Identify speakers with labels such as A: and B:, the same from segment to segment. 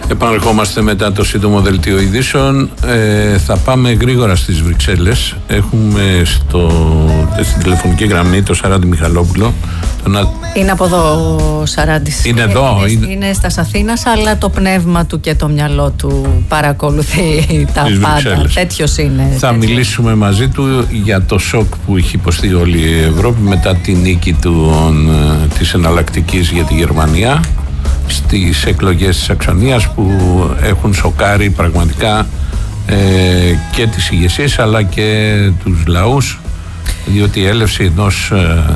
A: Επαναρχόμαστε μετά το σύντομο δελτίο ειδήσεων. Θα πάμε γρήγορα στις Βρυξέλλες. Έχουμε στην τηλεφωνική γραμμή το Σαράντι Μιχαλόπουλο.
B: Είναι από εδώ ο Σαράντης.
A: Είναι εδώ.
B: Είναι στα Αθήνας, αλλά το πνεύμα του και το μυαλό του παρακολουθεί τα πάντα. Τέτοιος είναι.
A: Θα μιλήσουμε μαζί του για το σοκ που έχει υποστεί όλη η Ευρώπη μετά τη νίκη της εναλλακτικής για τη Γερμανία στις εκλογές της Σαξονίας, που έχουν σοκάρει πραγματικά και τις ηγεσίες αλλά και τους λαούς, διότι η έλευση ενός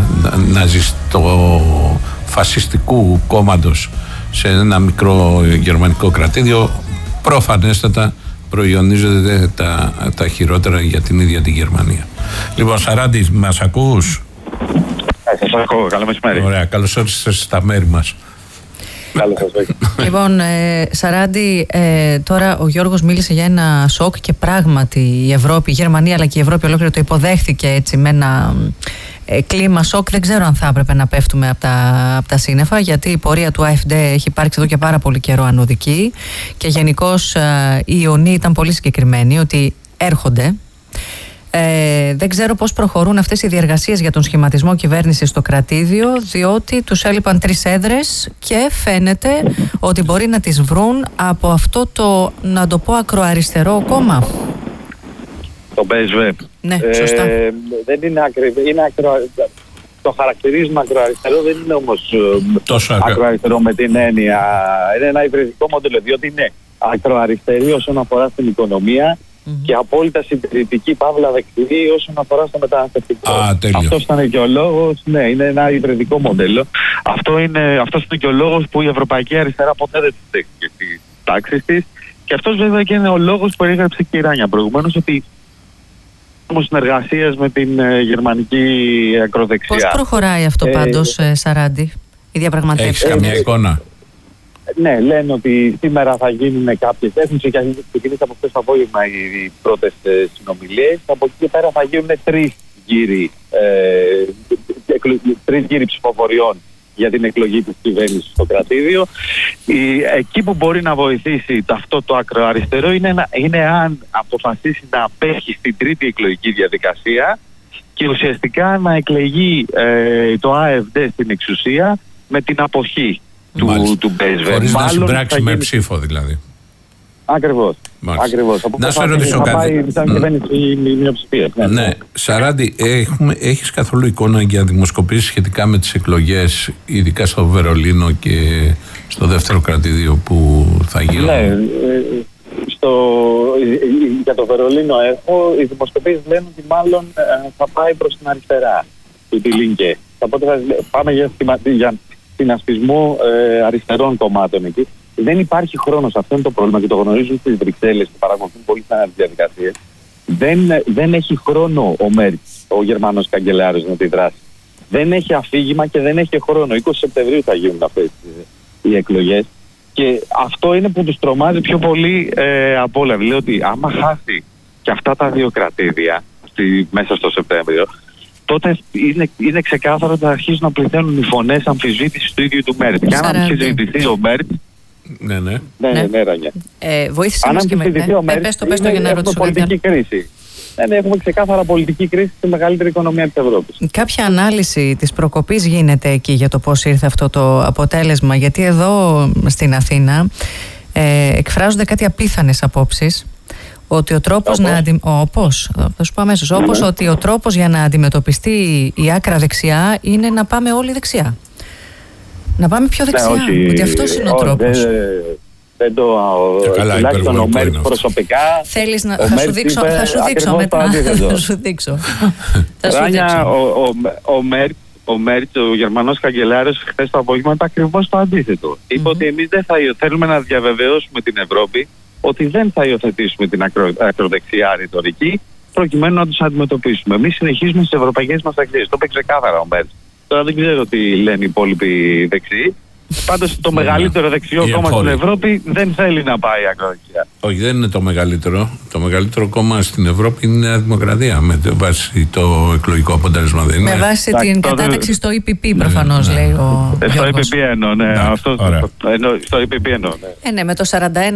A: ναζιστο-φασιστικού κόμματος σε ένα μικρό γερμανικό κρατήδιο προφανέστατα προϊονίζονται τα χειρότερα για την ίδια τη Γερμανία. Λοιπόν, Σαράντη, μας ακούς?
C: Σας ακούω, καλό μεσημέρι.
A: Ωραία, καλώς όρισες στα μέρη μας.
B: Λοιπόν, Σαράντη, τώρα ο Γιώργος μίλησε για ένα σοκ και πράγματι η Ευρώπη, η Γερμανία αλλά και η Ευρώπη ολόκληρη το υποδέχθηκε έτσι με ένα κλίμα σοκ. Δεν ξέρω αν θα έπρεπε να πέφτουμε από τα σύννεφα, γιατί η πορεία του AfD έχει υπάρξει εδώ και πάρα πολύ καιρό ανωδική και γενικώς η Ιωνή ήταν πολύ συγκεκριμένη ότι έρχονται. Δεν ξέρω πώς προχωρούν αυτές οι διεργασίες για τον σχηματισμό κυβέρνησης στο κρατήδιο, διότι τους έλειπαν 3 έδρες και φαίνεται ότι μπορεί να τις βρουν από αυτό το, να το πω, ακροαριστερό κόμμα.
C: Το PSV.
B: Ναι, σωστά.
C: Δεν είναι το χαρακτηρίζουμε ακροαριστερό, δεν είναι όμως
A: τόσο
C: ακροαριστερό με την έννοια. Είναι ένα υβριδικό μοντέλο, διότι είναι ακροαριστερή όσον αφορά στην οικονομία και απόλυτα συντηρητική παύλα δεξιή όσον αφορά στο μεταναστευτικό. Αυτός ήταν και ο λόγος, ναι, είναι ένα υβριδικό μοντέλο. Αυτός είναι και ο λόγος που η Ευρωπαϊκή Αριστερά ποτέ δεν τη δέχτηκε στις τάξεις της. Και αυτός βέβαια και είναι ο λόγος που έγραψε και η Ράνια προηγουμένως, ότι συνεργασίας με την γερμανική ακροδεξιά.
B: Πώς προχωράει αυτό πάντως, Σαράντη, η διαπραγματεύση?
A: Έχεις καμιά εικόνα?
C: Ναι, λένε ότι σήμερα θα γίνουν κάποιες. Έχουν ξεκινήσει από χθες το απόγευμα οι πρώτες συνομιλίες. Από εκεί και πέρα θα γίνουν 3 γύροι ψηφοφοριών για την εκλογή της κυβέρνησης στο κρατήδιο. Εκεί που μπορεί να βοηθήσει αυτό το ακροαριστερό είναι αν αποφασίσει να απέχει στην 3η εκλογική διαδικασία και ουσιαστικά να εκλεγεί το AfD στην εξουσία με την αποχή του PSV.
A: Χωρίς να συμπράξει με ψήφο δηλαδή.
C: Ακριβώς.
A: Να σε ρωτήσω κάτι.
C: Ναι.
A: Σαράντη, έχεις καθόλου εικόνα για δημοσκοπήσεις σχετικά με τις εκλογές, ειδικά στο Βερολίνο και στο δεύτερο κρατήδιο που θα γίνουν?
C: Ναι, για το Βερολίνο οι δημοσκοπήσεις λένε ότι μάλλον θα πάει προς την αριστερά του τη Λίνκε. Οπότε πάμε για συνασπισμό αριστερών κομμάτων εκεί. Δεν υπάρχει χρόνος, αυτό είναι το πρόβλημα και το γνωρίζουν στις Βρυξέλλες και παρακολουθούν πολύ σαν τις διαδικασίες. Δεν έχει χρόνο ο Μέρτς, ο Γερμανός καγκελάριος, να τη δράσει. Δεν έχει αφήγημα και δεν έχει χρόνο. 20 Σεπτεμβρίου θα γίνουν αυτές οι εκλογές. Και αυτό είναι που τους τρομάζει πιο πολύ από όλα. Δηλαδή ότι άμα χάσει και αυτά τα 2 κρατήδια μέσα στο Σεπτέμβριο, τότε είναι ξεκάθαρο ότι θα αρχίσουν να πληθαίνουν οι φωνές αμφισβήτησης του ίδιου του Μέρτς. Και αν αμφισβητηθεί ο Μέρτς.
A: Ναι,
C: Ράνια.
B: Βοήθησε μας και με πες το για να ρωτήσω
C: πολιτική κρίση. Έχουμε ξεκάθαρα πολιτική κρίση στη μεγαλύτερη οικονομία της Ευρώπης.
B: Κάποια ανάλυση της προκοπής γίνεται εκεί για το πώς ήρθε αυτό το αποτέλεσμα? Γιατί εδώ στην Αθήνα εκφράζονται κάτι απίθανες απόψεις, ότι ο τρόπος ότι ο τρόπος για να αντιμετωπιστεί η άκρα δεξιά είναι να πάμε όλοι δεξιά. Να πάμε πιο δεξιά, ότι αυτός είναι ο τρόπος.
C: Δεν το τουλάχιστον ο Μέρτς προσωπικά.
B: Θέλεις να θα σου δείξω μετά. Θα σου δείξω.
C: Ράνια, ο Μέρτς, ο Γερμανός καγκελάριος, χθες το απόγευμα είπε ακριβώς το αντίθετο. Είπε ότι εμείς δεν θέλουμε να διαβεβαιώσουμε την Ευρώπη ότι δεν θα υιοθετήσουμε την ακροδεξιά ρητορική προκειμένου να τους αντιμετωπίσουμε. Εμείς συνεχίζουμε στις ευρωπαϊκές μας αξίες. Το είπε ξεκάθαρα ο Μέρτς. Τώρα δεν ξέρω τι λένε οι υπόλοιποι δεξιοί. Πάντως το μεγαλύτερο δεξιό κόμμα στην Ευρώπη δεν θέλει να πάει ακροδεξιά.
A: Όχι, δεν είναι το μεγαλύτερο. Το μεγαλύτερο κόμμα στην Ευρώπη είναι η Νέα Δημοκρατία, με βάση το εκλογικό αποτέλεσμα, δεν είναι?
B: Με βάση την κατάταξη στο EPP, προφανώς, λέει ο Γιώργος.
C: Στο EPP εννοώ, ναι. Στο EPP εννοώ, ναι.
B: Ναι, με το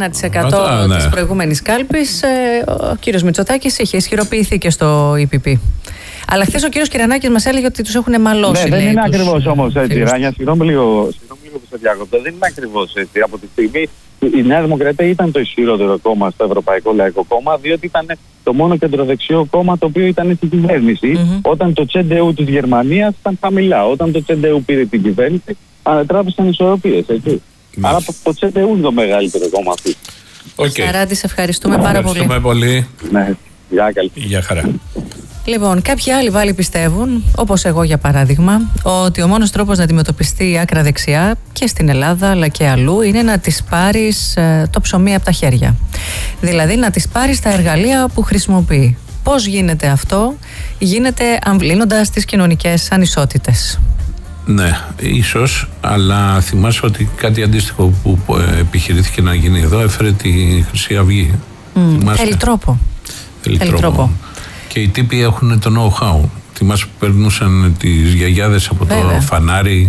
B: 41% της προηγούμενης κάλπης, ο κύριος Μητσοτάκης είχε ισχυροποιηθεί και στο EPP. Αλλά χθες ο κύριος Κυρανάκης μας έλεγε ότι τους έχουν μαλώσει.
C: Ναι, δεν είναι ακριβώς όμως έτσι, Ράνια. Συγγνώμη λίγο που σε διακόπτω. Δεν είναι ακριβώς έτσι. Από τη στιγμή η Νέα Δημοκρατία ήταν το ισχυρότερο κόμμα στο Ευρωπαϊκό Λαϊκό Κόμμα, διότι ήταν το μόνο κεντροδεξιό κόμμα το οποίο ήταν στην κυβέρνηση. Όταν το CDU της Γερμανίας ήταν χαμηλά. Όταν το CDU πήρε την κυβέρνηση, ανατράπησαν ισορροπίες. Άρα το CDU είναι το μεγαλύτερο κόμμα αυτή.
B: Σαράντη, σε ευχαριστούμε πάρα πολύ.
A: Ευχαριστούμε πολύ.
C: Ναι,
A: Γεια χαρά.
B: Λοιπόν, κάποιοι άλλοι πάλι πιστεύουν, όπως εγώ για παράδειγμα, ότι ο μόνος τρόπος να αντιμετωπιστεί η άκρα δεξιά και στην Ελλάδα αλλά και αλλού είναι να της πάρεις το ψωμί από τα χέρια. Δηλαδή να της πάρεις τα εργαλεία που χρησιμοποιεί. Πώς γίνεται αυτό? Γίνεται αμβλύνοντας τις κοινωνικές ανισότητες.
A: Ναι, ίσως, αλλά θυμάσαι ότι κάτι αντίστοιχο που επιχειρήθηκε να γίνει εδώ έφερε τη Χρυσή Αυγή.
B: Θέλει τρόπο.
A: Θέλει τρόπο. Και οι τύποι έχουν το know-how. Θυμάσαι που περνούσαν τις γιαγιάδες από το φανάρι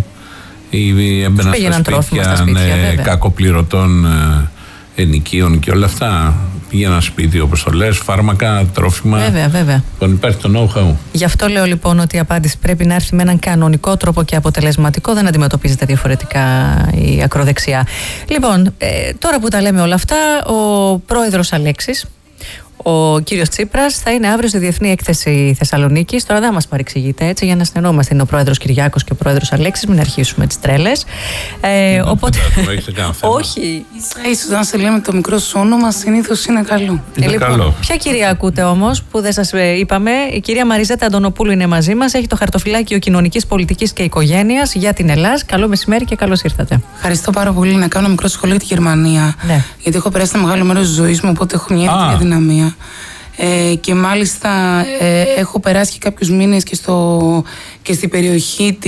A: ή έμπαιναν στα σπίτια κακοπληρωτών ενοικίων και όλα αυτά. Πήγαιναν σπίτι, όπως το λες, φάρμακα, τρόφιμα.
B: Βέβαια.
A: Λοιπόν, υπάρχει το know-how.
B: Γι' αυτό λέω λοιπόν ότι η απάντηση πρέπει να έρθει με έναν κανονικό τρόπο και αποτελεσματικό, δεν αντιμετωπίζεται διαφορετικά η ακροδεξιά. Λοιπόν, τώρα που τα λέμε όλα αυτά, ο πρόεδρος Αλέξης, ο κύριος Τσίπρας, θα είναι αύριο στη Διεθνή Έκθεση Θεσσαλονίκης. Τώρα δεν μας παρεξηγείτε, έτσι, για να συνεννοούμαστε. Είναι ο πρόεδρος Κυριάκος και ο πρόεδρος Αλέξης, μην αρχίσουμε τις τρέλες. Οπότε. Όχι.
D: Ίσως να σε λέμε το μικρό σου όνομα, συνήθως είναι καλό.
B: Λοιπόν, ποια κυρία ακούτε όμως, που δεν σας είπαμε? Η κυρία Μαριζέτα Αντωνοπούλου είναι μαζί μας. Έχει το χαρτοφυλάκιο Κοινωνικής Πολιτικής και Οικογένειας για την Ελλάδα. Καλό μεσημέρι και καλώς ήρθατε.
D: Ευχαριστώ πάρα πολύ. Να κάνω μικρό σχολείο για τη Γερμανία. Ναι. Γιατί έχω περάσει ένα μεγάλο μέρος της ζωής μου, οπότε έχω μια ιδιαίτερη δυναμία. Και μάλιστα έχω περάσει και κάποιους μήνες και στην περιοχή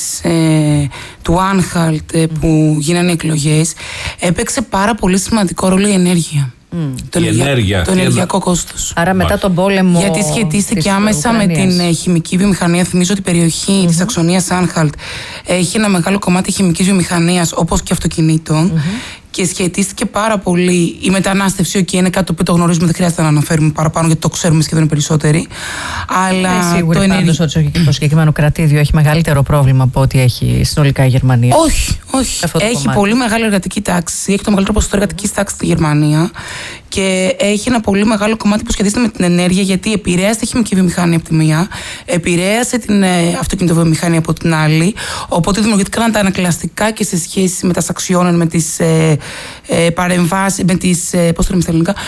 D: του Άνχαλτ που γίνανε εκλογές. Έπαιξε πάρα πολύ σημαντικό ρόλο η ενέργεια. Το ενεργειακό κόστος.
B: Άρα μετά τον πόλεμο.
D: Γιατί σχετίστηκε άμεσα με την χημική βιομηχανία. Θυμίζω ότι η περιοχή της Σαξονίας Άνχαλτ έχει ένα μεγάλο κομμάτι χημικής βιομηχανίας, όπως και αυτοκινήτων. Και σχετίστηκε πάρα πολύ η μετανάστευση. Και είναι κάτι το οποίο το γνωρίζουμε, δεν χρειάζεται να αναφέρουμε παραπάνω, γιατί το ξέρουμε σχεδόν οι περισσότεροι. Αλλά
B: σίγουρα πάντως ότι το συγκεκριμένο κρατήδιο έχει μεγαλύτερο πρόβλημα από ό,τι έχει συνολικά η Γερμανία.
D: Όχι. Έχει πολύ μεγάλη εργατική τάξη. Έχει το μεγαλύτερο ποσοστό εργατικής τάξης στη Γερμανία. Και έχει ένα πολύ μεγάλο κομμάτι που σχετίζεται με την ενέργεια, γιατί επηρέασε τη χημική βιομηχανία από τη μία, επηρέασε την αυτοκινητοβιομηχανία από την άλλη. Οπότε δημιουργήθηκαν τα ανακλαστικά και σε σχέση με τα σαξιόνεν, με τις παρεμβάσεις, με τις. Πώς το λέμε στα ελληνικά.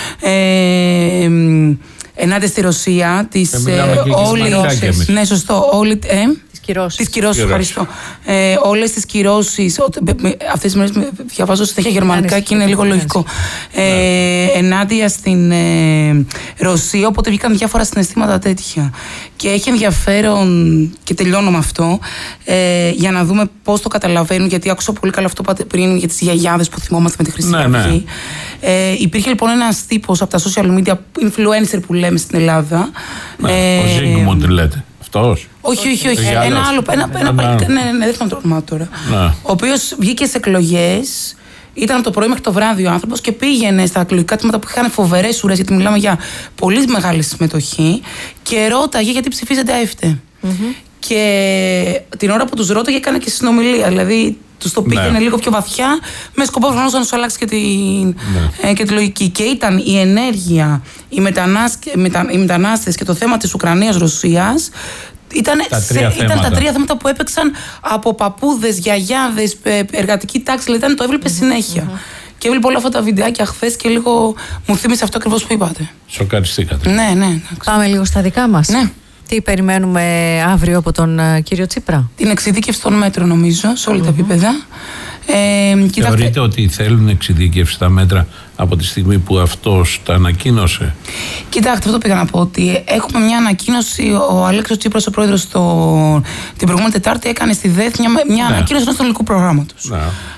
D: Ενάντια στη Ρωσία, ναι, σωστό. Τις κυρώσεις, ευχαριστώ. Όλες τις κυρώσεις, αυτές τις μέρες διαβάζω συνέχεια γερμανικά και είναι λίγο λογικό. Ενάντια στην Ρωσία, οπότε βγήκαν διάφορα συναισθήματα τέτοια. Και έχει ενδιαφέρον, και τελειώνω με αυτό, για να δούμε πώς το καταλαβαίνουν, γιατί άκουσα πολύ καλά αυτό που είπατε πριν για τις γιαγιάδες που θυμόμαστε με τη Χρυσή Αυγή. Υπήρχε λοιπόν ένας τύπος από τα social media, influencer που λέμε στην Ελλάδα.
A: Ο Ζίγκμουντ λέτε.
D: Όχι. Ένα άλλο. Ναι, δεν θυμάμαι το όνομα τώρα. Ο οποίος βγήκε σε εκλογές, ήταν από το πρωί μέχρι το βράδυ ο άνθρωπος και πήγαινε στα εκλογικά τμήματα που είχαν φοβερές ουρές, γιατί μιλάμε για πολύ μεγάλη συμμετοχή, και ρώταγε γιατί ψηφίζετε ΑΕΦΤΕ. Και την ώρα που τους ρώταγε έκανε και συνομιλία. Δηλαδή τους το πήγαινε λίγο πιο βαθιά, με σκοπό προφανώς να τους αλλάξει και τη λογική. Και ήταν η ενέργεια, οι μετανάστες και το θέμα της Ουκρανίας-Ρωσίας. Ήταν τα τρία θέματα που έπαιξαν από παππούδες, γιαγιάδες, εργατική τάξη. Δηλαδή το έβλεπε συνέχεια. Και έβλεπε όλα αυτά τα βιντεάκια χθες και λίγο μου θύμισε αυτό ακριβώς που είπατε.
A: Σοκαριστήκατε.
D: Ναι.
B: Πάμε λίγο στα δικά μας.
D: Ναι.
B: Τι περιμένουμε αύριο από τον κύριο Τσίπρα?
D: Την εξειδίκευση των μέτρων, νομίζω, σε όλα τα επίπεδα.
A: Θεωρείτε ότι θέλουν εξειδίκευση τα μέτρα από τη στιγμή που αυτός τα ανακοίνωσε?
D: Κοιτάξτε, αυτό πήγα να πω, ότι έχουμε μια ανακοίνωση. Ο Αλέξης Τσίπρας, ο πρόεδρος, την προηγούμενη Τετάρτη έκανε στη ΔΕΘ μια ανακοίνωση ενός ελληνικού προγράμματος.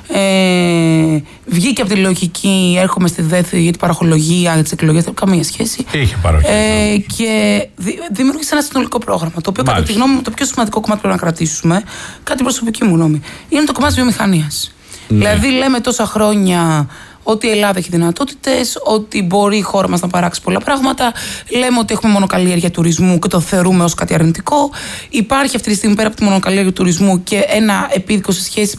D: Βγήκε από τη λογική, έρχομαι στη ΔΕΘ για την παραχολογία, για τις εκλογές, καμία σχέση.
A: Είχε παροχή.
D: Και δημιούργησε ένα συνολικό πρόγραμμα. Το οποίο, κατά τη γνώμη μου, το πιο σημαντικό κομμάτι που πρέπει να κρατήσουμε, κάτι προσωπική μου γνώμη, είναι το κομμάτι της βιομηχανίας. Δηλαδή, λέμε τόσα χρόνια ότι η Ελλάδα έχει δυνατότητες, ότι μπορεί η χώρα μας να παράξει πολλά πράγματα. Λέμε ότι έχουμε μονοκαλλιέργεια τουρισμού και το θεωρούμε ως κάτι αρνητικό. Υπάρχει αυτή τη στιγμή, πέρα από τη μονοκαλλιέργεια τουρισμού, και ένα επίδικο σε σχέση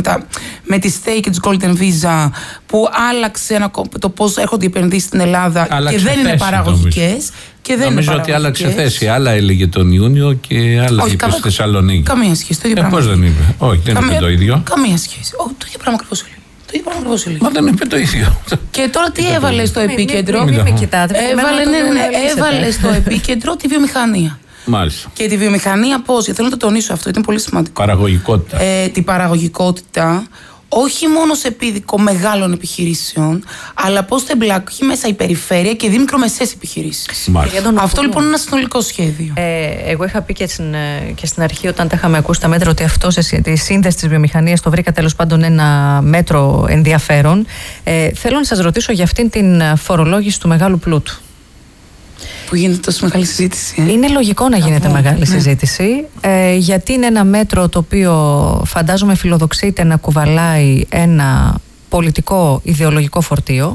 D: με τη Stay και τη Golden Visa, που άλλαξε το πώς έρχονται οι επενδύσεις στην Ελλάδα και δεν είναι παραγωγικές.
A: Νομίζω ότι άλλαξε θέση. Άλλα έλεγε τον Ιούνιο και άλλα είπε στη Θεσσαλονίκη.
D: Καμία σχέση. Το ίδιο πράγμα.
A: Πώς δεν είπε? Όχι, δεν είπε το ίδιο.
D: Καμία σχέση. Το ίδιο πράγμα ακριβώς έλεγε.
A: Μα δεν είπε το ίδιο.
D: Και τώρα τι έβαλε στο επίκεντρο?
B: Μην με κοιτάτε.
D: Έβαλε στο επίκεντρο τη βιομηχανία.
A: Μάλιστα.
D: Και τη βιομηχανία πώς? Γιατί θέλω να το τονίσω αυτό, είναι πολύ σημαντικό.
A: Παραγωγικότητα.
D: Την παραγωγικότητα, όχι μόνο σε επίδικο μεγάλων επιχειρήσεων, αλλά πώς θα εμπλακεί μέσα η περιφέρεια και δύο μικρομεσαίες επιχειρήσεις. Αυτό λοιπόν είναι ένα συνολικό σχέδιο.
B: Εγώ είχα πει και στην αρχή, όταν τα είχαμε ακούσει τα μέτρα, ότι αυτό τη σύνδεση της βιομηχανίας το βρήκα τέλος πάντων ένα μέτρο ενδιαφέρον. Θέλω να σας ρωτήσω για αυτήν την φορολόγηση του μεγάλου πλούτου.
D: Που γίνεται τόσο μεγάλη συζήτηση.
B: Είναι λογικό να γίνεται μεγάλη συζήτηση, γιατί είναι ένα μέτρο το οποίο φαντάζομαι φιλοδοξείται να κουβαλάει ένα πολιτικό ιδεολογικό φορτίο.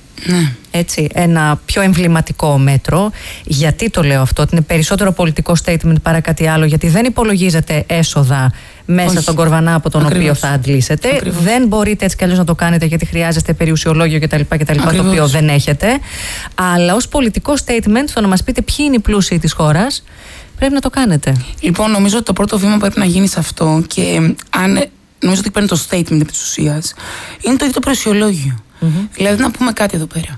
B: Έτσι, ένα πιο εμβληματικό μέτρο. Γιατί το λέω αυτό? Ότι είναι περισσότερο πολιτικό statement παρά κάτι άλλο, γιατί δεν υπολογίζεται έσοδα μέσα στον κορβανά από τον οποίο θα αντλήσετε. Δεν μπορείτε έτσι κι αλλιώς να το κάνετε, γιατί χρειάζεστε περιουσιολόγιο κτλ. Το οποίο δεν έχετε. Αλλά ως πολιτικό statement, στο να μας πείτε ποιοι είναι οι πλούσιοι της χώρας, πρέπει να το κάνετε.
D: Λοιπόν, νομίζω ότι το πρώτο βήμα πρέπει να γίνει σε αυτό, και νομίζω ότι παίρνει το statement επί της ουσίας, είναι το ίδιο το περιουσιολόγιο. Δηλαδή, να πούμε κάτι εδώ πέρα.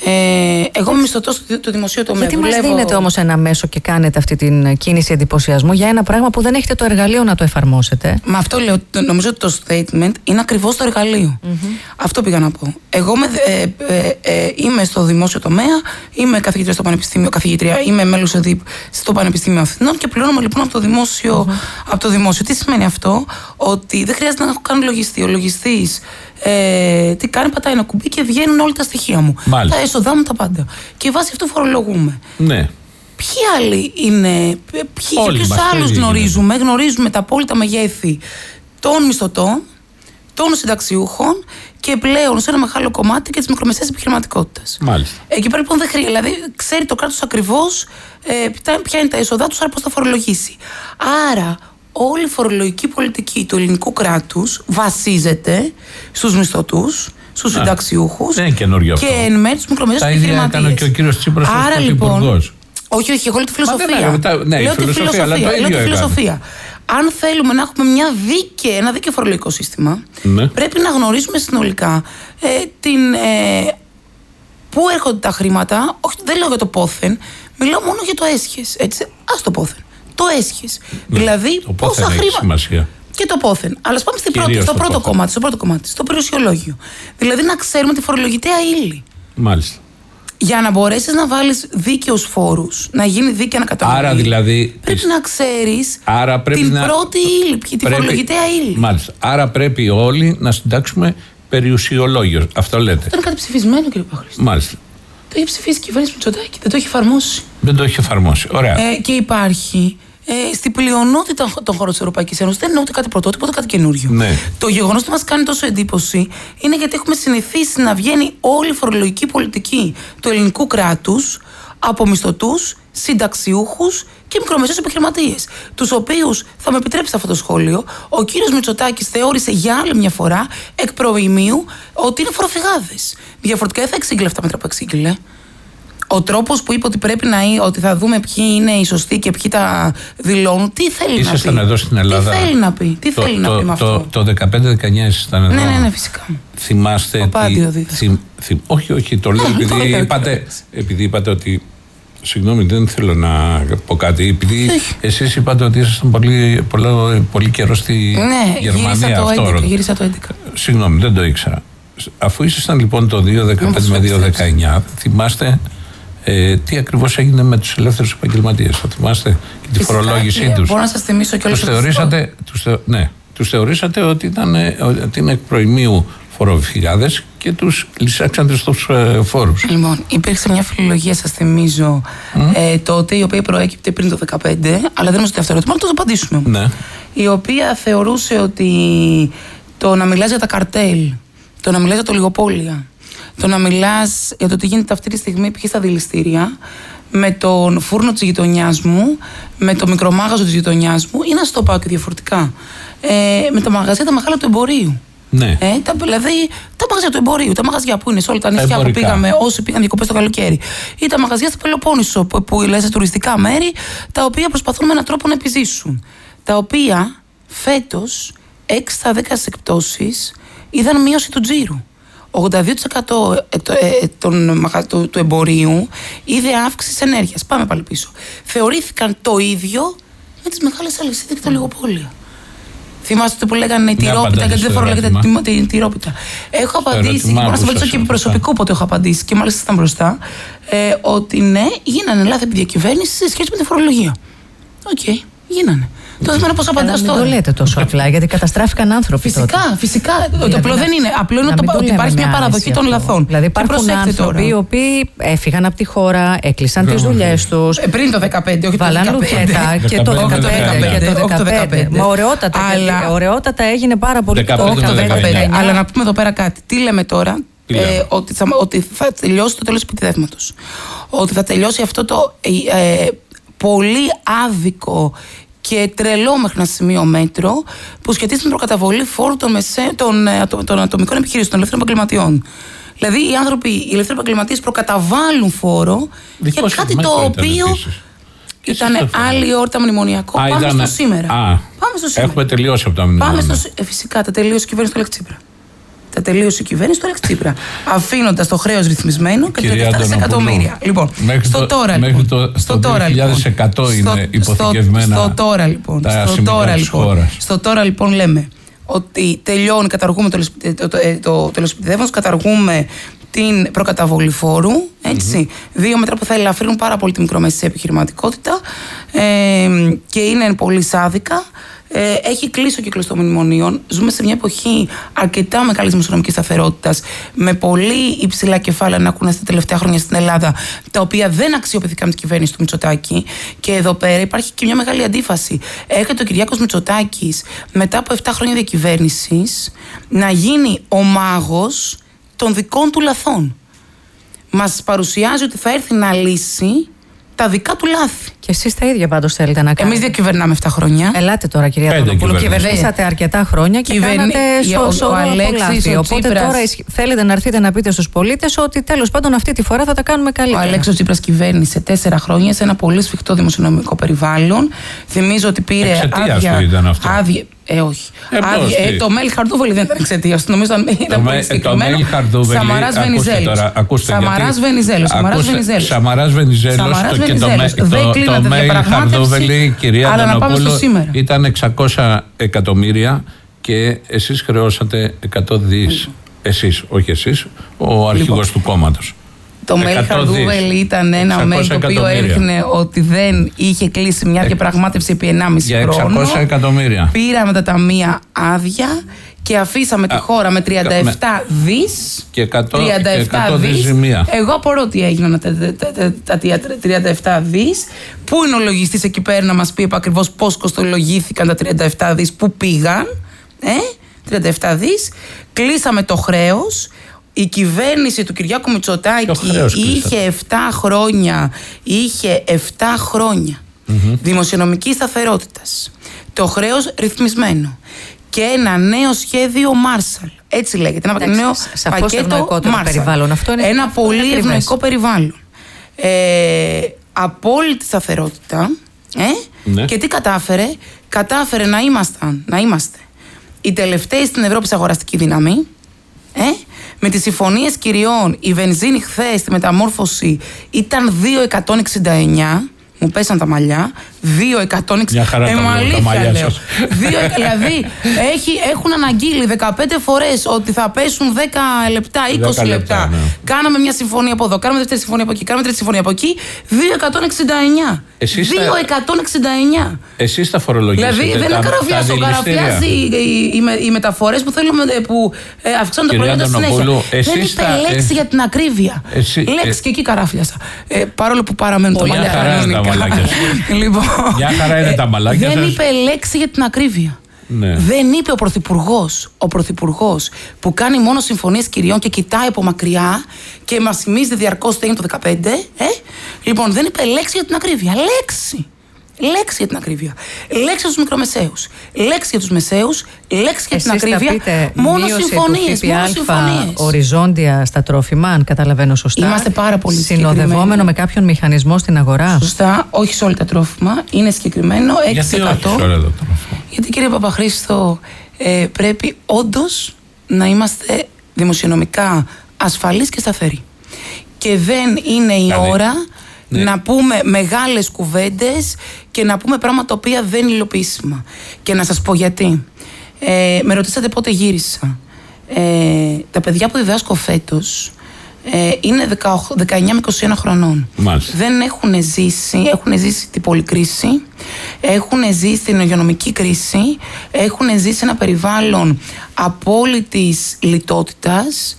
D: Εγώ είμαι μισθωτός του δημοσίου τομέα.
B: Γιατί μας δίνετε όμως ένα μέσο και κάνετε αυτή την κίνηση εντυπωσιασμού για ένα πράγμα που δεν έχετε το εργαλείο να το εφαρμόσετε?
D: Με αυτό λέω. Νομίζω ότι το statement είναι ακριβώς το εργαλείο. Αυτό πήγα να πω. Εγώ είμαι στο δημόσιο τομέα, είμαι καθηγήτρια στο Πανεπιστήμιο, είμαι μέλος ΕΔΙΠ στο Πανεπιστήμιο Αθηνών και πληρώνομαι λοιπόν από το δημόσιο. Τι σημαίνει αυτό? Ότι δεν χρειάζεται να έχω καν λογιστή. Ο λογιστής τι κάνει? Πατάει ένα κουμπί και βγαίνουν όλα τα στοιχεία μου.
A: Μάλιστα.
D: Τα έσοδά μου, τα πάντα. Και βάσει αυτού φορολογούμε.
A: Ναι.
D: Ποιοι άλλοι είναι? Ποιους άλλους γνωρίζουμε? Γνωρίζουμε τα απόλυτα μεγέθη των μισθωτών, των συνταξιούχων και πλέον σε ένα μεγάλο κομμάτι και της μικρομεσαίας επιχειρηματικότητας.
A: Μάλιστα.
D: Εκεί πέρα λοιπόν δεν χρειάζεται. Δηλαδή ξέρει το κράτος ακριβώς ποια είναι τα έσοδά τους, άρα πώς θα φορολογήσει. Άρα όλη η φορολογική πολιτική του ελληνικού κράτους βασίζεται στους μισθωτούς, στους συνταξιούχους και εν μέρει τους μικρομεσαίους επιχειρηματίες.
A: Τα ίδια έκανε και ο κύριος Τσίπρας ως πρωθυπουργός.
D: Όχι, εγώ λέω τη φιλοσοφία. Λέω τη φιλοσοφία. Αν θέλουμε να έχουμε ένα δίκαιο φορολογικό σύστημα, πρέπει να γνωρίζουμε συνολικά πού έρχονται τα χρήματα. Όχι, δεν λέω για το πόθεν, μιλάω μόνο για το έσχες. Ας το πόθεν. Το έσχες. Δηλαδή, πόσα χρήματα. Και το πόθεν. Αλλά πάμε στο πρώτο κομμάτι, στο περιουσιολόγιο. Δηλαδή, να ξέρουμε τη φορολογητέα ύλη.
A: Μάλιστα.
D: Για να μπορέσεις να βάλεις δίκαιους φόρους, να γίνει δίκαια ανακατανομή.
A: Άρα δηλαδή.
D: Πρέπει να ξέρεις την πρώτη ύλη, τη φορολογητέα ύλη.
A: Μάλιστα. Άρα πρέπει όλοι να συντάξουμε περιουσιολόγιο. Αυτό λέτε.
D: Αυτό είναι κάτι ψηφισμένο, κύριε Παχρήστο.
A: Μάλιστα.
D: Το έχει ψηφίσει η κυβέρνηση Μητσοτάκη. Δεν το έχει εφαρμόσει.
A: Δεν το έχει εφαρμόσει. Ωραία.
D: Και υπάρχει στην πλειονότητα των χωρών της Ευρωπαϊκής Ένωσης. Δεν είναι ούτε κάτι πρωτότυπο, ούτε κάτι καινούριο.
A: Ναι.
D: Το γεγονός που μας κάνει τόσο εντύπωση είναι γιατί έχουμε συνηθίσει να βγαίνει όλη η φορολογική πολιτική του ελληνικού κράτους από μισθωτούς, συνταξιούχους και μικρομεσαίους επιχειρηματίες. Τους οποίους, θα με επιτρέψει αυτό το σχόλιο, ο κύριος Μητσοτάκης θεώρησε για άλλη μια φορά εκ προημίου ότι είναι φοροφυγάδες. Διαφορετικά δεν θα εξήγηλε αυτά τα μέτρα που εξήγηλε. Ο τρόπος που είπε ότι πρέπει να είναι, ότι θα δούμε ποιοι είναι οι σωστοί και ποιοι τα δηλώνουν, τι θέλει να πει.
A: Ήσασταν εδώ στην Ελλάδα.
D: Τι θέλει να πει, θέλει να πει με αυτό.
A: Το 15-19 ήσασταν εδώ.
D: Ναι, φυσικά.
A: Θυμάστε. Όχι, το λέω επειδή είπατε ότι Συγγνώμη, δεν θέλω να πω κάτι. Επειδή εσείς είπατε ότι ήσασταν πολύ καιρό στη Γερμανία.
D: Γύρισα το 11.
A: Συγγνώμη, δεν το ήξερα. Αφού ήσασταν λοιπόν το 2015 με 2019, θυμάστε τι ακριβώς έγινε με τους ελεύθερους επαγγελματίες? Θα θυμάστε και τη φορολόγησή τους?
D: Μπορώ να σας θυμίσω και όλους
A: τους θεωρήσατε ότι είναι εκ προημίου φοροφυγάδες και τους λυσάξατε στους φόρους.
D: Λοιπόν, υπήρξε μια φιλολογία, σας θυμίζω, τότε, η οποία προέκυπτε πριν το 2015, αλλά δεν μας το αυτό ερώτημα, αλλά το απαντήσουμε.
A: Ναι.
D: Η οποία θεωρούσε ότι το να μιλάς για τα καρτέλ, το να μιλάς για το λιγοπόλια, το να μιλάς για το τι γίνεται αυτή τη στιγμή π.χ. στα δηληστήρια, με τον φούρνο της γειτονιάς μου, με το μικρομάγαζο της γειτονιάς μου, ή να σου το πάω και διαφορετικά, με τα μαγαζιά τα μεγάλα του εμπορίου.
A: Ναι.
D: Δηλαδή τα μαγαζιά του εμπορίου, τα μαγαζιά που είναι σε όλα τα νησιά που πήγαμε, όσοι πήγαν διακοπές το καλοκαίρι, ή τα μαγαζιά στην Πελοπόννησο που λες σε τουριστικά μέρη, τα οποία προσπαθούν με έναν τρόπο να επιζήσουν. Τα οποία φέτος 6 στα 10 εκπτώσεις είδαν μείωση του τζίρου. 82% του εμπορίου είδε αύξηση ενέργειας. Πάμε πάλι πίσω. Θεωρήθηκαν το ίδιο με τις μεγάλες αλυσίδες και τα λιγοπόλια. Θυμάστε που λέγανε η τυρόπιτα, γιατί δεν φορολογείται την τυρόπιτα. Έχω απαντήσει, μπορώ να σας απαντήσω και προσωπικό πότε έχω απαντήσει, και μάλιστα ήταν μπροστά, ότι ναι, γίνανε λάθη επί διακυβέρνηση σε σχέση με τη φορολογία. Οκ, γίνανε. Το θέμα είναι πώς απαντάς τώρα.
B: Δεν το λέτε τόσο απλά, γιατί καταστράφηκαν άνθρωποι.
D: Φυσικά. Το απλό δεν είναι. Απλό είναι ότι υπάρχει μια παραδοχή των λαθών.
B: Δηλαδή υπάρχουν άνθρωποι οι οποίοι έφυγαν από τη χώρα, έκλεισαν τις δουλειές τους.
D: Πριν το 2015, όχι το 2015.
B: Βάλαν λουκέτα και το 2015. Μα ωραιότατα έγινε πάρα πολύ το 2015.
D: Αλλά να πούμε εδώ πέρα κάτι. Τι λέμε τώρα? Ότι θα τελειώσει το τέλος του επιτιδεύματος. Ότι θα τελειώσει αυτό το πολύ άδικο και τρελό μέχρι ένα σημείο μέτρο που σχετίζεται με προκαταβολή φόρου των ατομικών επιχειρήσεων, των ελεύθερων επαγγελματιών. Δηλαδή οι ελεύθεροι επαγγελματίες προκαταβάλουν φόρο για κάτι το οποίο ήταν άλλη όρτα μνημονιακό. Πάμε στο σήμερα.
A: Έχουμε τελειώσει από τα μνημονιακά.
D: Φυσικά, τα τελείωσε η κυβέρνηση του Αλέξη Τσίπρα. Τα τελείωσε η κυβέρνηση του Αλέξη Τσίπρα. Αφήνοντας το χρέος ρυθμισμένο και 37 δισεκατομμύρια. Λοιπόν, στο τώρα λοιπόν.
A: Στο 2100 είναι υποθηκευμένα.
D: Στο τώρα λοιπόν λέμε ότι τελειώνει, καταργούμε το τελεσπιτιδεύματος, καταργούμε την προκαταβολή φόρου. Έτσι. Δύο μέτρα που θα ελαφρύνουν πάρα πολύ τη μικρομεσαία επιχειρηματικότητα και είναι πολύ σάδικα. Έχει κλείσει ο κύκλος των μνημονίων. Ζούμε σε μια εποχή αρκετά μεγάλης δημοσιονομικής σταθερότητας, με πολύ υψηλά κεφάλαια να ακούνε στα τελευταία χρόνια στην Ελλάδα, τα οποία δεν αξιοποιηθήκαν με την κυβέρνηση του Μητσοτάκη. Και εδώ πέρα υπάρχει και μια μεγάλη αντίφαση. Έρχεται ο Κυριάκος Μητσοτάκης μετά από 7 χρόνια διακυβέρνησης να γίνει ο μάγος των δικών του λαθών. Μας παρουσιάζει ότι θα έρθει να λύσει τα δικά του λάθη.
B: Και εσείς τα ίδια πάντως θέλετε να κάνετε.
D: Εμείς δεν κυβερνάμε 7 χρόνια.
B: Ελάτε τώρα, κυρία Παπαδοπούλου. Κυβερνήσατε αρκετά χρόνια και κάνατε σοβαρό λάθη. Οπότε τώρα θέλετε να έρθετε να πείτε στους πολίτες ότι τέλος πάντων αυτή τη φορά θα τα κάνουμε καλύτερα.
D: Ο Αλέξης Τσίπρας κυβέρνησε 4 χρόνια σε ένα πολύ σφιχτό δημοσιονομικό περιβάλλον. Θυμίζω ότι πήρε άδεια. Όχι. Το Μέλι Χαρδούβελη δεν ήταν εξαιτίας του. Νομίζω ήταν πολύ συγκεκριμένο. Σαμαράς Βενιζέλος.
A: Σαμαράς Βενιζέλος. Το Μέλι Χαρδούβελη, κυρία Ντανοπούλου, ήταν 600 εκατομμύρια και εσείς χρεώσατε 100 δις. Εσείς, όχι εσείς, ο αρχηγός του κόμματος.
D: Το Μέλι Χαρδούβελη ήταν ένα μέλη το οποίο έδειχνε ότι δεν είχε κλείσει μια διαπραγμάτευση επί 1,5 χρόνο.
A: 600 εκατομμύρια.
D: Πήραμε τα ταμεία άδεια και αφήσαμε τη χώρα με 37 δις.
A: Και 100 δις ζημία.
D: Εγώ απορώ τι έγιναν τα 37 δις. Πού είναι ο λογιστής εκεί πέρα να μας πει ακριβώς πώς κοστολογήθηκαν τα 37 δις, πού πήγαν. 37 δις. Κλείσαμε το χρέος. Η κυβέρνηση του Κυριάκου Μητσοτάκη είχε 7 χρόνια δημοσιονομικής σταθερότητας, το χρέος ρυθμισμένο και ένα νέο σχέδιο Marshall. Έτσι λέγεται. Ένα νέο πακέτο Marshall. Ένα πολύ ευνοϊκό περιβάλλον. Απόλυτη σταθερότητα. Και τι κατάφερε? Κατάφερε να είμαστε οι τελευταίοι στην Ευρώπη σε αγοραστική δύναμη. Με τις συμφωνίες κυριών, η βενζίνη χθες στη μεταμόρφωση ήταν 2,169. Μου πέσαν τα μαλλιά. 2,169.
A: Μια χαρά τα μαλλιά σας.
D: Δηλαδή έχουν αναγγείλει 15 φορές ότι θα πέσουν 10 λεπτά, 20 λεπτά.
A: Ναι.
D: Κάναμε μια συμφωνία από εδώ, κάναμε δεύτερη συμφωνία από εκεί, κάναμε τρίτη συμφωνία από εκεί. 2,169. 2,169.
A: Εσείς τα φορολογήσετε.
D: Δηλαδή δεν ακαραφιάζει οι μεταφορές που θέλουμε, που αυξάνουν τα προϊόντα συνέχεια. Δεν είπε λέξη για την ακρίβεια. Λέξη και εκεί καράφιασα. Παρόλο που παραμένουν τα μαλλιά κανονικά. Λοιπόν,
A: μια χαρά είναι τα μαλάκια.
D: Δεν είπε λέξη για την ακρίβεια.
A: Ναι.
D: Δεν είπε ο πρωθυπουργός που κάνει μόνο συμφωνίες κυριών και κοιτάει από μακριά και μας θυμίζει διαρκώς τι έγινε το 2015. Λοιπόν, δεν είπε λέξη για την ακρίβεια. Λέξη για την ακρίβεια. Λέξη για τους μικρομεσαίους. Λέξη για τους μεσαίους. Λέξη για την ακρίβεια. Μόνο συμφωνίες.
B: Οριζόντια στα τρόφιμα, αν καταλαβαίνω σωστά.
D: Είμαστε πάρα πολύ
B: συνοδευόμενο με κάποιον μηχανισμό στην αγορά.
D: Σωστά, όχι σε όλα τα τρόφιμα. Είναι συγκεκριμένο 6%.
A: Γιατί όχι σε όλα τα τρόφιμα?
D: Γιατί, κύριε Παπαχρήστο, πρέπει όντως να είμαστε δημοσιονομικά ασφαλείς και σταθεροί. Και δεν είναι η ώρα. Ναι. Να πούμε μεγάλες κουβέντες και να πούμε πράγματα τα οποία δεν είναι υλοποιήσιμα. Και να σας πω γιατί. Με ρωτήσατε πότε γύρισα. Τα παιδιά που διδάσκω φέτος είναι 19 με 21 χρονών.
A: Μάλιστα.
D: Δεν έχουν ζήσει την πολυκρίση, έχουν ζήσει την υγειονομική κρίση, έχουν ζήσει ένα περιβάλλον απόλυτης λιτότητας,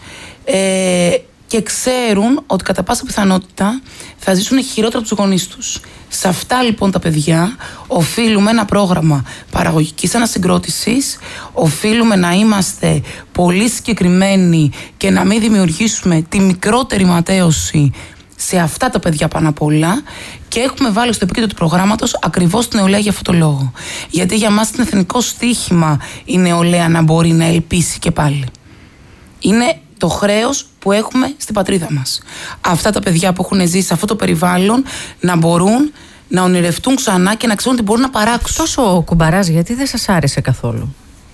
D: και ξέρουν ότι κατά πάσα πιθανότητα θα ζήσουν χειρότερα από τους γονείς τους. Σε αυτά λοιπόν τα παιδιά οφείλουμε ένα πρόγραμμα παραγωγικής ανασυγκρότησης, οφείλουμε να είμαστε πολύ συγκεκριμένοι και να μην δημιουργήσουμε τη μικρότερη ματέωση σε αυτά τα παιδιά πάνω απ' όλα, και έχουμε βάλει στο επίκεντρο του προγράμματος ακριβώς την νεολαία για αυτό το λόγο. Γιατί για μας είναι εθνικό στοίχημα η νεολαία να μπορεί να ελπίσει και πάλι. Είναι το χρέος που έχουμε στην πατρίδα μας. Αυτά τα παιδιά που έχουν ζήσει σε αυτό το περιβάλλον να μπορούν να ονειρευτούν ξανά και να ξέρουν ότι μπορούν να παράξουν.
B: Τόσο κουμπαράς, γιατί δεν σας άρεσε καθόλου?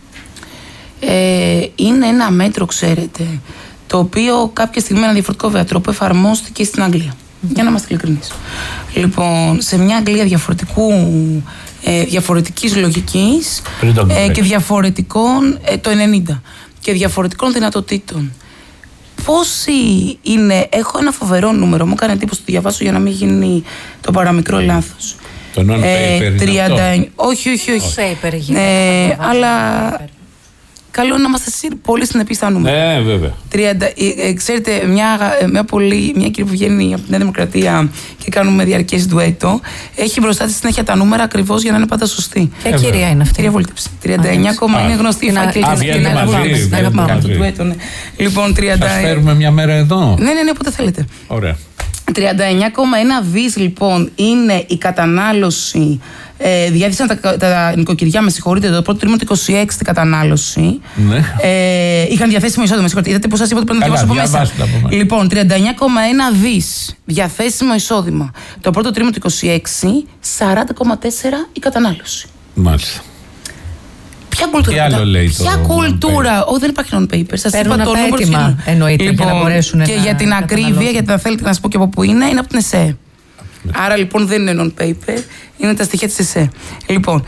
D: Είναι ένα μέτρο, ξέρετε, το οποίο κάποια στιγμή με ένα διαφορετικό τρόπο εφαρμόστηκε στην Αγγλία. Για να είμαστε ειλικρινείς. Λοιπόν, σε μια Αγγλία διαφορετικής λογικής και διαφορετικών το 90 και διαφορετικών δυνατοτήτων. Πόσοι είναι? Έχω ένα φοβερό νούμερο, μου έκανε εντύπωση να το διαβάσω για να μην γίνει το παραμικρό λάθος.
A: Το non-paper είναι αυτό?
D: Όχι. Αλλά καλό είναι να είμαστε πολύ συνεπείς στα νούμερα.
A: Ναι, βέβαια.
D: Ξέρετε, μια κυρία που βγαίνει από τη Νέα Δημοκρατία και κάνουμε διαρκές ντουέτο, έχει μπροστά της συνέχεια τα νούμερα ακριβώς για να είναι πάντα σωστή.
B: Ποια κυρία είναι αυτή?
D: Κυρία Βολτίψη. 39, είναι γνωστή η φάκελη της κυρίας. Λοιπόν, 30.
A: Σας φέρουμε μια μέρα εδώ?
D: Ναι, όποτε θέλετε.
A: Ωραία.
D: 39,1 δις λοιπόν είναι η κατανάλωση. Διέθεσαν τα νοικοκυριά, με συγχωρείτε, το πρώτο τρίμηνο του 26 την κατανάλωση. Ναι. Είχαν διαθέσιμο εισόδημα, με συγχωρείτε. Είδατε πώς σας είπα ότι πρέπει να διαβάσω από μέσα. Λοιπόν, 39,1 δις διαθέσιμο εισόδημα. Το πρώτο τρίμηνο του 26, 40,4 η κατανάλωση.
A: Μάλιστα.
D: Ποια κουλτούρα? Ποια κουλτούρα? Όχι, δεν υπάρχει non-paper. Σας είπα το νούμερο.
B: Εννοείται, λοιπόν, για να μπορέσουν
D: και για την ακρίβεια, γιατί αν θέλετε να σας πω και από πού είναι από την ΕΣΕ. Άρα λοιπόν δεν είναι non-paper, είναι τα στοιχεία της ΕΣΕ. Λοιπόν,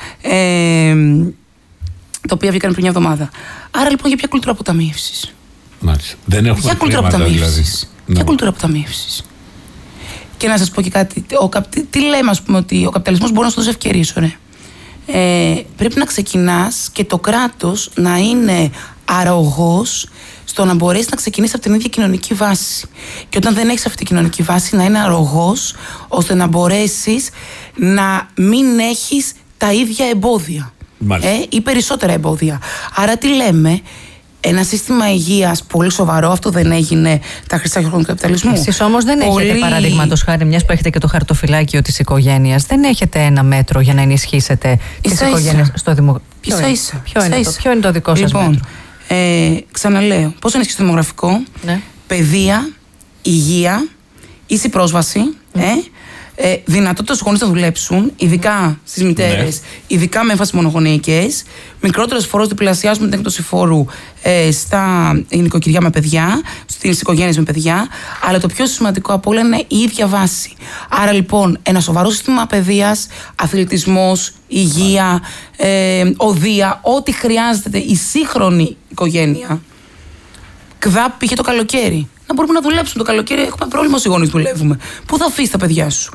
D: τα οποία βγήκαν πριν μια εβδομάδα. Άρα λοιπόν για ποια κουλτούρα αποταμίευσης?
A: Μάλιστα. Δεν έχουμε
D: ποια κουλτούρα αποταμίευσης? Ποια κουλτούρα αποταμίευσης? Και να σας πω και κάτι. Τι λέμε, ας πούμε, ότι ο καπιταλισμός μπορεί να σου δώσει ευκαιρίες, ωραία. Πρέπει να ξεκινάς και το κράτος να είναι αρρωγός στο να μπορέσει να ξεκινήσει από την ίδια κοινωνική βάση. Και όταν δεν έχεις αυτή την κοινωνική βάση, να είναι αρρωγός ώστε να μπορέσεις να μην έχεις τα ίδια εμπόδια ή περισσότερα εμπόδια. Άρα τι λέμε? Ένα σύστημα υγείας πολύ σοβαρό, αυτό δεν έγινε τα χρυσά χρόνια του καπιταλισμού.
B: Εσείς όμως δεν έχετε, παραδείγματος χάρη, μιας που έχετε και το χαρτοφυλάκιο της οικογένειας, δεν έχετε ένα μέτρο για να ενισχύσετε τις οικογένειες στο δημογραφικό? Ποιο είναι το δικό σας μέτρο?
D: Ξαναλέω, πώς ενισχύσει το δημογραφικό? Παιδεία, υγεία, ίση πρόσβαση, δυνατότητα στους γονείς να δουλέψουν, ειδικά στις μητέρες, ειδικά με έμφαση μονογονεϊκές, μικρότερος φόρος, διπλασιάζουμε την έκπτωση φόρου στα νοικοκυριά με παιδιά, στις οικογένειες με παιδιά, αλλά το πιο σημαντικό από όλα είναι η ίδια βάση. Άρα λοιπόν ένα σοβαρό σύστημα παιδείας, αθλητισμός, υγεία, οδεία, ό,τι χρειάζεται η σύγχρονη οικογένεια. ΚΔΑΠ πήγε το καλοκαίρι. Να μπορούμε να δουλέψουμε το καλοκαίρι. Έχουμε πρόβλημα όσοι γονείς δουλεύουμε. Πού θα αφήσεις τα παιδιά σου?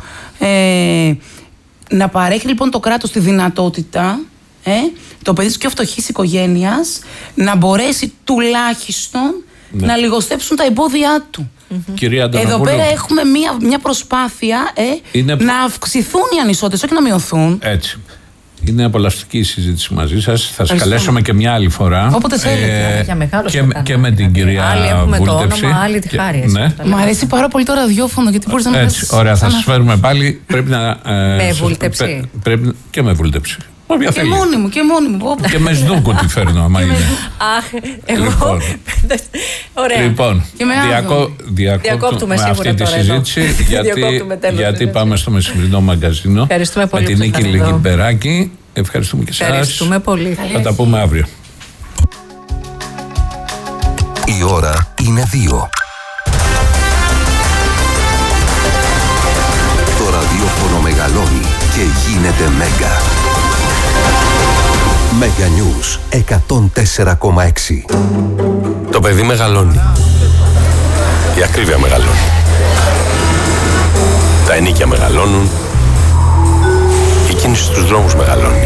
D: Να παρέχει λοιπόν το κράτος τη δυνατότητα το παιδί της πιο φτωχής οικογένειας να μπορέσει τουλάχιστον να λιγοστέψουν τα εμπόδια του. Εδώ πέρα έχουμε μια προσπάθεια να αυξηθούν οι ανισότητες, όχι να μειωθούν.
A: Έτσι. Είναι απολαυστική η συζήτηση μαζί σας. Θα σας καλέσουμε και μια άλλη φορά.
B: Όποτε θέλετε.
A: Και με την κυρία
B: Άλλοι έχουμε
A: Βούλτεψη.
B: το όνομα, άλλοι τη χάρη.
A: Ναι.
D: Μ' αρέσει πάρα πολύ το ραδιόφωνο, γιατί μπορείς να με
A: Έτσι, ωραία, θα σας φέρουμε πάλι. Πρέπει να.
B: Με βούλτεψη.
A: Και με βούλτεψη. Όποια
D: και
A: θέλει.
D: μόνη μου, και μόνη μου.
A: Και με σδούκο τη φέρνω, άμα είναι.
B: Αχ, εγώ. Ωραία.
A: Λοιπόν,
B: διακόπτουμε
A: αυτή τη συζήτηση, γιατί πάμε στο μεσημερινό μαγκαζίνο.
B: Ευχαριστούμε πολύ.
A: Με την Νίκη Λιγκιμπεράκη. Ευχαριστούμε και εσάς.
B: Ευχαριστούμε πολύ.
A: Θα τα πούμε αύριο.
E: Η ώρα είναι 2. Το ραδιόφωνο μεγαλώνει και γίνεται Μέγκα. Μέγκα News 104,6.
F: Το παιδί μεγαλώνει. Η ακρίβεια μεγαλώνει. Τα ενίκια μεγαλώνουν. Η κίνηση στους δρόμους μεγαλώνει.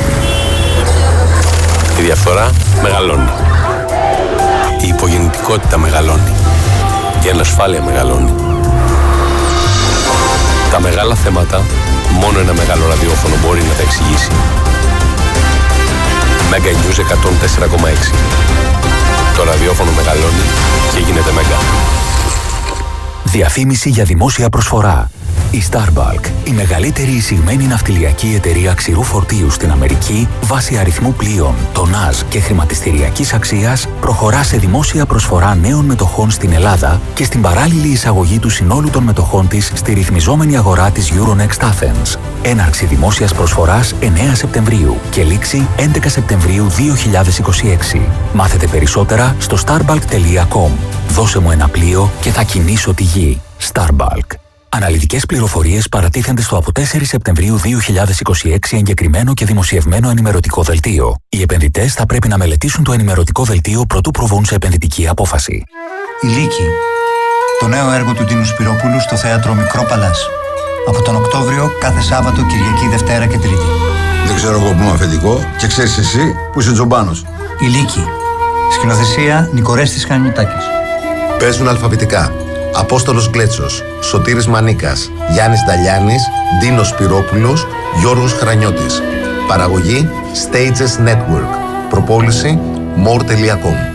F: Η διαφθορά μεγαλώνει. Η υπογεννητικότητα μεγαλώνει. Η ανασφάλεια μεγαλώνει. Τα μεγάλα θέματα μόνο ένα μεγάλο ραδιόφωνο μπορεί να τα εξηγήσει. Μέγκα News 104,6. Το ραδιόφωνο μεγαλώνει και γίνεται Μέγκα.
E: Διαφήμιση για δημόσια προσφορά. Η Starbulk, η μεγαλύτερη εισηγμένη ναυτιλιακή εταιρεία ξηρού φορτίου στην Αμερική, βάσει αριθμού πλοίων, τονάζ και χρηματιστηριακής αξίας, προχωρά σε δημόσια προσφορά νέων μετοχών στην Ελλάδα και στην παράλληλη εισαγωγή του συνόλου των μετοχών της στη ρυθμιζόμενη αγορά της Euronext Athens. Έναρξη δημόσιας προσφοράς 9 Σεπτεμβρίου και λήξη 11 Σεπτεμβρίου 2026. Μάθετε περισσότερα στο starbulk.com. Δώσε μου ένα πλοίο και θα κινήσω τη γη. Starbulk. Αναλυτικές πληροφορίες παρατίθενται στο από 4 Σεπτεμβρίου 2026 εγκεκριμένο και δημοσιευμένο ενημερωτικό δελτίο. Οι επενδυτές θα πρέπει να μελετήσουν το ενημερωτικό δελτίο προτού προβούν σε επενδυτική απόφαση.
G: Η Λύκη. Το νέο έργο του Τίνου Σπυρόπουλου στο θέατρο Μικρό Παλάς. Από τον Οκτώβριο κάθε Σάββατο, Κυριακή, Δευτέρα και Τρίτη.
H: Δεν ξέρω εγώ που είμαι αφεντικό και ξέρεις εσύ που είσαι τζομπάνος.
G: Η Λύκη. Σκηνοθεσία Νικορέστης Χανιουτάκης.
I: Παίζουν αλφαβητικά. Απόστολος Γκλέτσος, Σωτήρης Μανίκας, Γιάννης Νταλιάνης, Ντίνος Σπυρόπουλος, Γιώργος Χρανιώτης. Παραγωγή Stages Network. Προπόληση more.com.